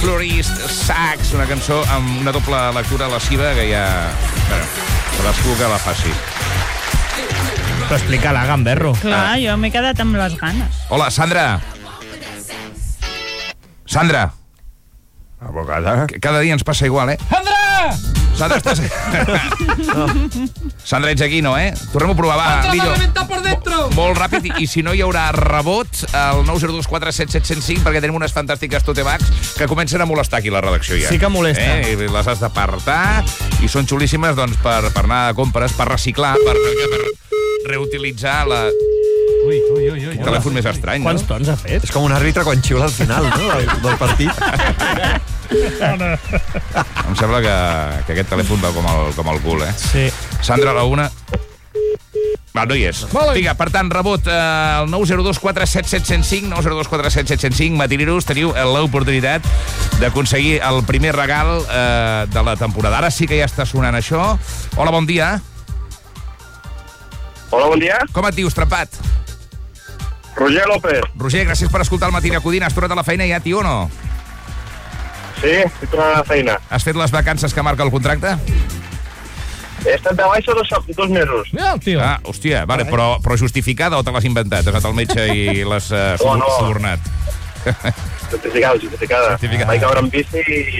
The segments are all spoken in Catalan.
Florist Sax, una cançó amb una doble lectura lasciva que ja... Bueno, cadascú que la faci. Però explica-la, gamberro. Clar, jo m'he quedat amb les ganes. Hola, Sandra. Sandra. Abogada. Cada dia ens passa igual, eh? Sandra! Sandra, estàs... Sandra, ets aquí, no, eh? Tornem a provar, va, millor. Molt ràpid, i si no hi haurà rebot al 902477705, perquè tenim unes fantàstiques totebags que comencen a molestar aquí a la redacció ja. Sí que molesta. I les has d'apartar, i són xulíssimes, doncs, per anar a compres, per reciclar, per reutilitzar la... Ui. Un telèfon més estrany, Quants no? tons ha fet? És com un àrbitre quan xiula al final, no?, del partit. Em sembla que aquest telèfon va com el cul, eh? Sí. Sandra, la una... Va, no hi és. Vinga, per tant, rebot al 902477705, 902477705, Matineros, teniu l'oportunitat d'aconseguir el primer regal de la temporada. Ara sí que ja està sonant això. Hola, bon dia. Hola, bon dia. Com et dius, trepat? Roger López. Roger, gràcies per escoltar el Matina Codina. Has tornat a la feina ja, tio, o no? Sí, estic tornant a la feina. Has fet les vacances que marca el contracte? He estat de baixa 2 mesos. Mira el tio. Ah, hòstia, vale, però justificada o te l'has inventat? Has anat al metge i l'has subornat? Justificada. Vaig caure en bici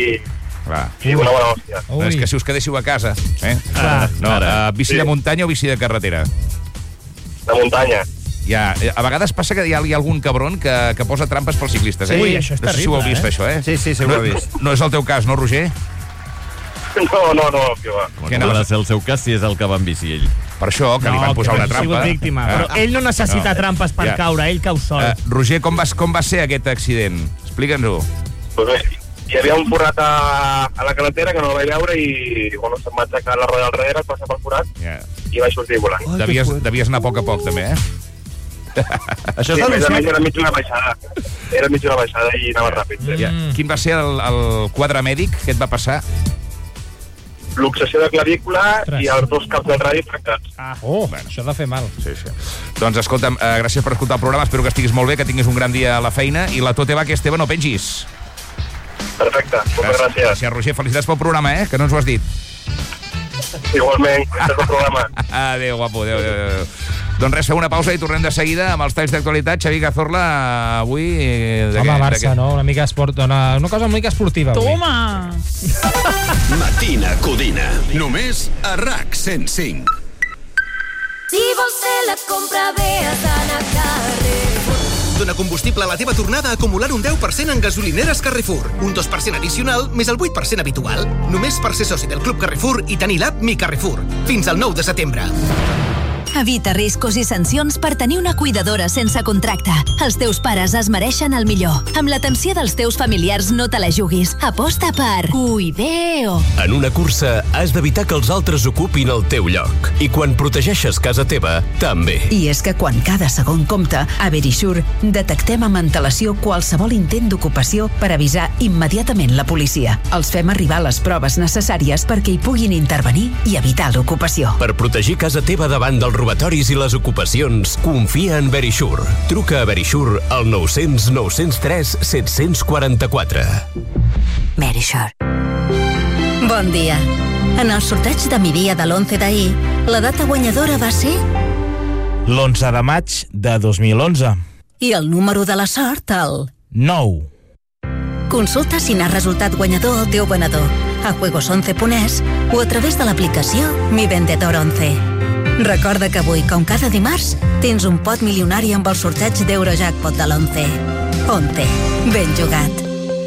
i una bona hòstia. És que si us quedéssiu a casa, eh? Clar. No, bici de muntanya o bici de carretera? De muntanya. Ja, a vegades passa que hi ha algun cabron que posa trampes pels ciclistes, eh? Sí, això és no sé si ho heu terrible, vist, això, eh? Sí, ho he vist. No és el teu cas, no, Roger? No, que va. Que no ha de ser el seu cas si és el que va en bici ell. Per això, que li van posar una Ha trampa. sigut víctima. Però ell no necessita trampes per caure, ell cau sol. Roger, com va ser aquest accident? Explica'ns-ho. Pues bé, hi havia un forat a la carretera que no el vaig veure i bueno, se'm va aixecar la roda al darrere, passar pel forat i vaig sortir volant. Devies anar a poc també, eh? Això Sí, és a més denunciat? era mig una baixada. Era mig una baixada i anava ràpid. Sí. Quin va ser el quadre mèdic que et va passar? Luxació de clavícula i els 2 caps del radi trencats. Això ha de fer mal. Sí. Doncs escolta'm, gràcies per escoltar el programa, espero que estiguis molt bé, que tinguis un gran dia a la feina, i la tote va que Esteve no pengis. Perfecte, moltes gràcies. Gràcies, Roger, felicitats pel programa, que no ens ho has dit. Igualment, gràcies pel programa. Adéu, guapo, adéu. Doncs res, fem una pausa i tornem de seguida amb els talls d'actualitat. Xavi Cazorla, avui... Home, Barça, no? Una mica esport, una cosa una mica esportiva. Toma! Matina Codina. Només a RAC 105. Si vols fer la compra, bé has d'anar a Carrefour. Dona combustible a la teva tornada acumulant un 10% en gasolineres Carrefour. Un 2% addicional més el 8% habitual. Només per ser soci del Club Carrefour i tenir l'app Mi Carrefour. Fins al 9 de setembre. Evita riscos i sancions per tenir una cuidadora sense contracte. Els teus pares es mereixen el millor. Amb l'atenció dels teus familiars no te la juguis. Aposta per Cuideo. En una cursa has d'evitar que els altres ocupin el teu lloc. I quan protegeixes casa teva, també. I és que quan cada segon compta, a Verisure detectem amb antelació qualsevol intent d'ocupació per avisar immediatament la policia. Els fem arribar les proves necessàries perquè hi puguin intervenir i evitar l'ocupació. Per protegir casa teva davant dels robatoris i les ocupacions, confia en Verisure. Truca a Verisure al 900 903 744. Verisure. Bon dia. En el sorteig de mi dia de l'11 d'ahir, la data guanyadora va ser... l'11 de maig de 2011. I el número de la sort, el... 9. Consulta si n'ha resultat guanyador el teu venedor a juegos11.es o a través de l'aplicació Mi Vendedor 11. Recorda que avui, com cada dimarts, tens un pot milionari amb el sorteig d'Eurojackpot de l'11. 11. Ben jugat.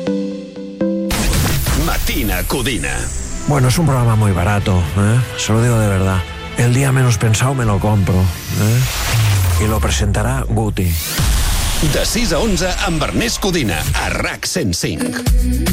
Matina Codina. Bueno, es un programa muy barato, se lo digo de verdad. El día menos pensado me lo compro, y lo presentará Guti. De 6 a 11 amb Ernest Codina a RAC 105.